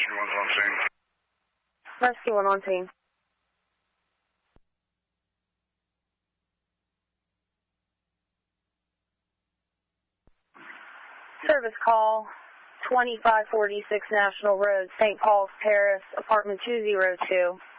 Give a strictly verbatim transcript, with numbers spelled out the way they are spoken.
Rescue one's on scene. Rescue one on scene. Service call, twenty-five forty-six National Road, Saint Paul's Terrace, apartment two oh two.